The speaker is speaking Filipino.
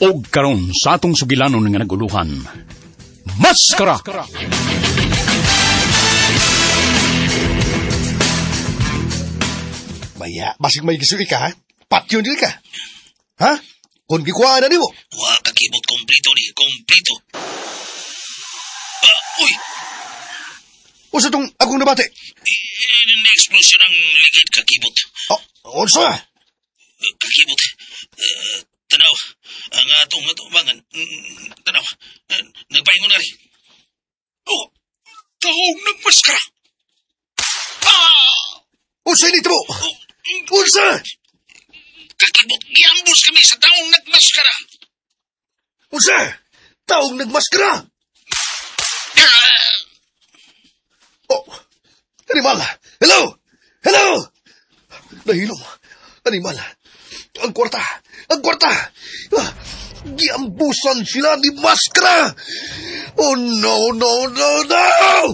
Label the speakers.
Speaker 1: Og karon sa atong sugilanon nga naguluhan, Maskara!
Speaker 2: Maya, basig may gisuli ka, ha? Patyon dili ka. Ha? Kung gikuha na di mo.
Speaker 3: Wa kakibot kompleto ni, kompleto. Uy!
Speaker 2: Usa tong akong nabate.
Speaker 3: Na-explosion ang ligid kakibot.
Speaker 2: Unsa?
Speaker 3: Kakibot. Tanaw, ang atong mangan. Tanaw, nagpaingon na rin. Oh, taong nagmaskara.
Speaker 2: Unsa ini mo? Unsa?
Speaker 3: Kakibot, giambus kami sa taong nagmaskara.
Speaker 2: Unsa? Taong nagmaskara? Oh, animal! Hello! Hello! Nahilom. Animal. Ang kwarta! Ang kwarta! Giambusan sila ni Maskara! Oh, no, no, no, no!